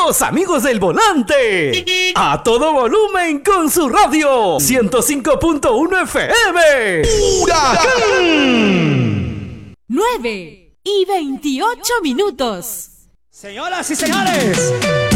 Los amigos del volante. A todo volumen con su radio. 105.1 FM. ¡Huracán! 9:28. Señoras y señores.